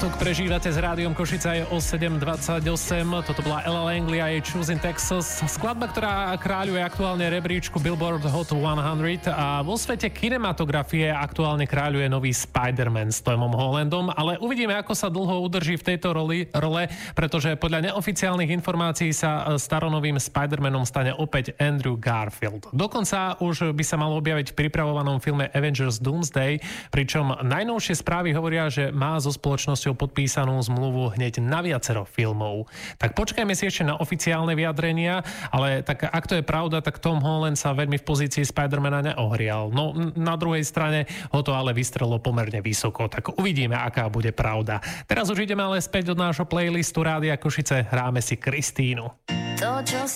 piatok prežívate s Rádiom Košica, je o 7.28. Toto bola Ella Langley a jej Choosing Texas. Skladba, ktorá kráľuje aktuálne rebríčku Billboard Hot 100 a vo svete kinematografie aktuálne kráľuje nový Spider-Man s Tomom Hollandom, ale uvidíme, ako sa dlho udrží v tejto role, pretože podľa neoficiálnych informácií sa staronovým Spider-Manom stane opäť Andrew Garfield. Dokonca už by sa mal objaviť v pripravovanom filme Avengers Doomsday, pričom najnovšie správy hovoria, že má so spoločnosťou podpísanú zmluvu hneď na viacero filmov. Tak počkajme si ešte na oficiálne vyjadrenia, ale tak ak to je pravda, tak Tom Holland sa veľmi v pozícii Spidermana neohrial. No na druhej strane ho to ale vystrelilo pomerne vysoko, tak uvidíme, aká bude pravda. Teraz už ideme ale späť do nášho playlistu Rádia Košice, hráme si Kristínu. To, čo